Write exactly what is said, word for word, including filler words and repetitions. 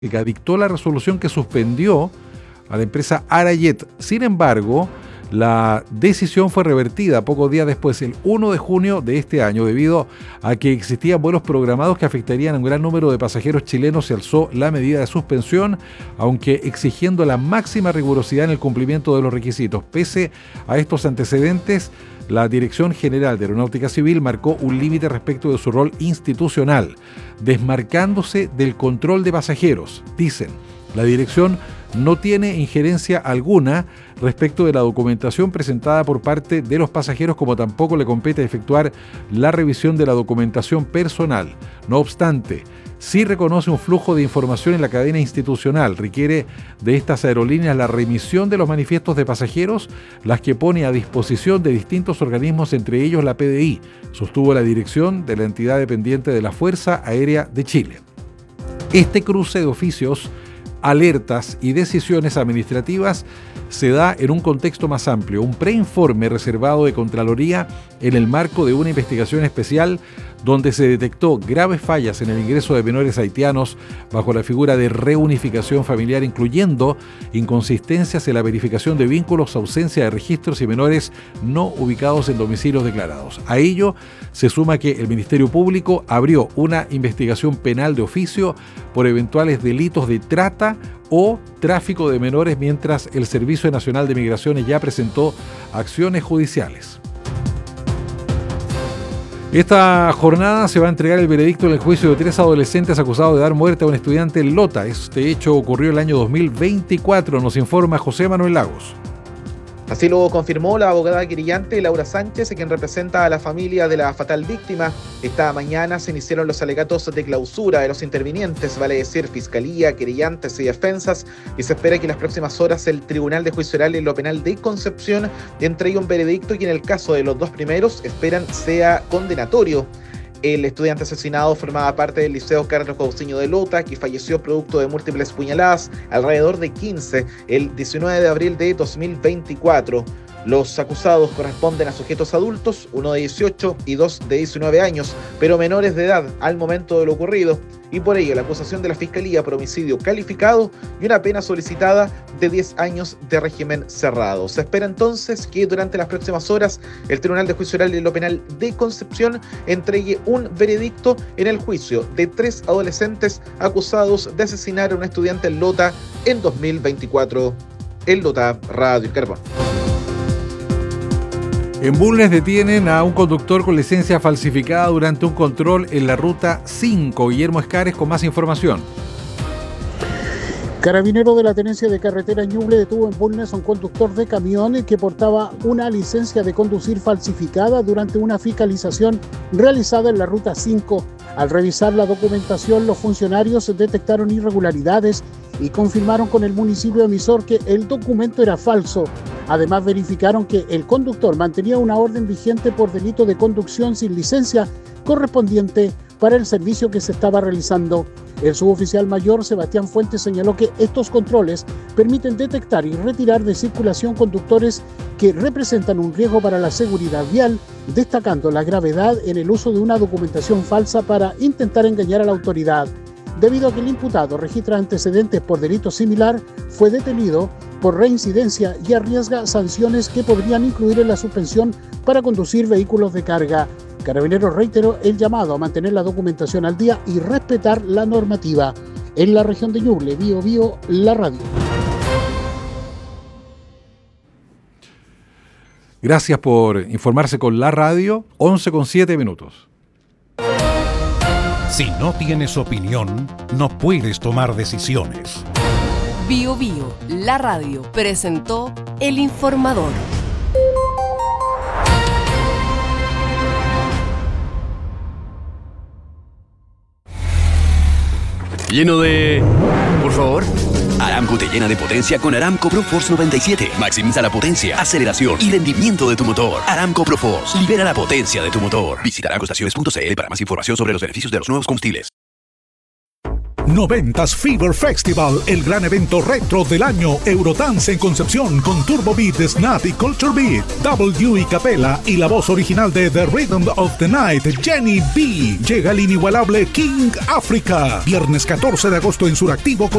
dictó la resolución que suspendió a la empresa Arayet. Sin embargo, la decisión fue revertida pocos días después, el primero de junio de este año, debido a que existían vuelos programados que afectarían a un gran número de pasajeros chilenos. Se alzó la medida de suspensión, aunque exigiendo la máxima rigurosidad en el cumplimiento de los requisitos. Pese a estos antecedentes, la Dirección General de Aeronáutica Civil marcó un límite respecto de su rol institucional, desmarcándose del control de pasajeros. Dicen, la dirección no tiene injerencia alguna respecto de la documentación presentada por parte de los pasajeros, como tampoco le compete efectuar la revisión de la documentación personal. No obstante, sí reconoce un flujo de información en la cadena institucional. Requiere de estas aerolíneas la remisión de los manifiestos de pasajeros, las que pone a disposición de distintos organismos, entre ellos la P D I, sostuvo la dirección de la entidad dependiente de la Fuerza Aérea de Chile. Este cruce de oficios, alertas y decisiones administrativas se da en un contexto más amplio, un preinforme reservado de Contraloría en el marco de una investigación especial donde se detectó graves fallas en el ingreso de menores haitianos bajo la figura de reunificación familiar, incluyendo inconsistencias en la verificación de vínculos, ausencia de registros y menores no ubicados en domicilios declarados. A ello se suma que el Ministerio Público abrió una investigación penal de oficio por eventuales delitos de trata o tráfico de menores, mientras el Servicio Nacional de Migraciones ya presentó acciones judiciales. Esta jornada se va a entregar el veredicto en el juicio de tres adolescentes acusados de dar muerte a un estudiante en Lota. Este hecho ocurrió el año dos mil veinticuatro, nos informa José Manuel Lagos. Así lo confirmó la abogada querellante Laura Sánchez, quien representa a la familia de la fatal víctima. Esta mañana se iniciaron los alegatos de clausura de los intervinientes, vale decir fiscalía, querellantes y defensas, y se espera que en las próximas horas el Tribunal de Juicio Oral en lo Penal de Concepción entregue un veredicto que en el caso de los dos primeros esperan sea condenatorio. El estudiante asesinado formaba parte del Liceo Carlos Cousiño de Lota, que falleció producto de múltiples puñaladas, alrededor de quince, el diecinueve de abril de dos mil veinticuatro. Los acusados corresponden a sujetos adultos, uno de dieciocho y dos de diecinueve años, pero menores de edad al momento de lo ocurrido, y por ello la acusación de la Fiscalía por homicidio calificado y una pena solicitada de diez años de régimen cerrado. Se espera entonces que durante las próximas horas el Tribunal de Juicio Oral en lo Penal de Concepción entregue un veredicto en el juicio de tres adolescentes acusados de asesinar a un estudiante en Lota en dos mil veinticuatro. En Lota, Radio Carbón. En Bulnes detienen a un conductor con licencia falsificada durante un control en la ruta cinco. Guillermo Escares con más información. Carabinero de la Tenencia de Carretera Ñuble detuvo en Bulnes a un conductor de camión que portaba una licencia de conducir falsificada durante una fiscalización realizada en la ruta cinco. Al revisar la documentación, los funcionarios detectaron irregularidades y confirmaron con el municipio emisor que el documento era falso. Además, verificaron que el conductor mantenía una orden vigente por delito de conducción sin licencia correspondiente para el servicio que se estaba realizando. El suboficial mayor Sebastián Fuentes señaló que estos controles permiten detectar y retirar de circulación conductores que representan un riesgo para la seguridad vial, destacando la gravedad en el uso de una documentación falsa para intentar engañar a la autoridad. Debido a que el imputado registra antecedentes por delito similar, fue detenido por reincidencia y arriesga sanciones que podrían incluir en la suspensión para conducir vehículos de carga. Carabineros reiteró el llamado a mantener la documentación al día y respetar la normativa. En la región de Ñuble, Bío Bío, la radio. Gracias por informarse con la radio. once con siete minutos. Si no tienes opinión, no puedes tomar decisiones. Bío Bío, la radio, presentó El Informador. Lleno de... Por favor. Aramco te llena de potencia con Aramco ProForce noventa y siete. Maximiza la potencia, aceleración y rendimiento de tu motor. Aramco ProForce. Libera la potencia de tu motor. Visita aramco estaciones punto c l para más información sobre los beneficios de los nuevos combustibles. noventas Fever Festival, el gran evento retro del año. Eurodance en Concepción con Turbo Beat, Snap y Culture Beat. W y Capela y la voz original de The Rhythm of the Night, Jenny B. Llega el inigualable King Africa. Viernes catorce de agosto en Suractivo.